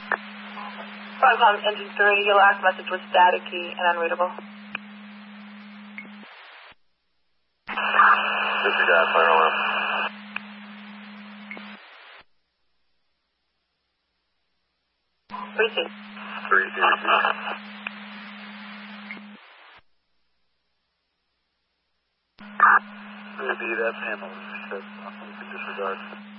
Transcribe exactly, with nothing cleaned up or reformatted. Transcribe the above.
Protocol engine three, your last message was staticky and unreadable. Disregard, fire alarm. three C. three C. three B, that's handled. She said, disregard.